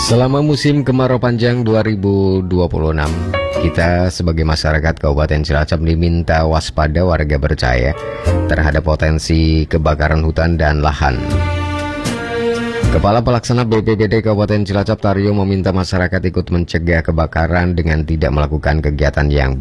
Selama musim kemarau panjang 2026, kita sebagai masyarakat Kabupaten Cilacap diminta waspada warga percaya terhadap potensi kebakaran hutan dan lahan. Kepala Pelaksana BPBD Kabupaten Cilacap Taryo meminta masyarakat ikut mencegah kebakaran dengan tidak melakukan kegiatan yang